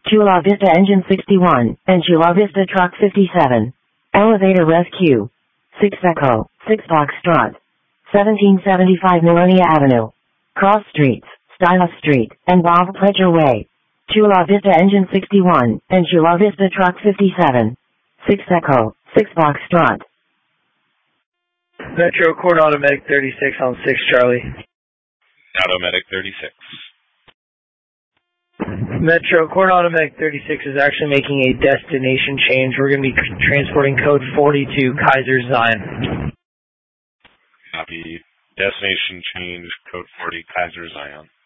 Chula Vista Engine 61, and Chula Vista Truck 57. Elevator Rescue. 6 Echo, 6 Foxtrot. 1775 Millennia Avenue. Cross Streets, Stylus Street, and Bob Pledger Way. Chula Vista Engine 61, and Chula Vista Truck 57. 6 Echo, 6 Foxtrot. Metro Court Automatic 36 on 6 Charlie. Automatic 36. Metro Court Automatic 36 is actually making a destination change. We're going to be transporting code 40 to Kaiser Zion. Copy. Destination change, code 40, Kaiser Zion.